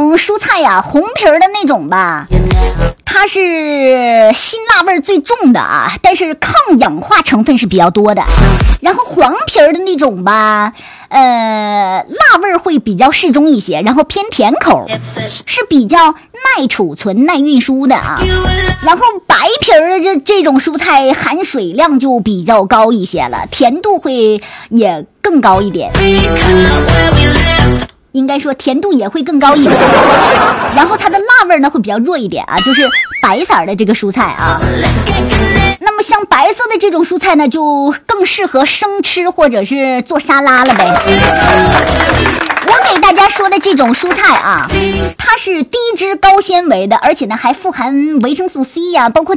种蔬菜呀，红皮儿的那种吧，它是辛辣味最重的啊，但是抗氧化成分是比较多的。然后黄皮儿的那种吧，辣味会比较适中一些，然后偏甜口，是比较耐储存、耐运输的啊。然后白皮儿的这种蔬菜含水量就比较高一些了，甜度会也更高一点。应该说甜度也会更高一点，然后它的辣味呢会比较弱一点啊，就是白色的这个蔬菜啊。那么像白色的这种蔬菜呢，就更适合生吃或者是做沙拉了呗。我给大家说的这种蔬菜啊，它是低脂高纤维的，而且呢还富含维生素 C 呀，包括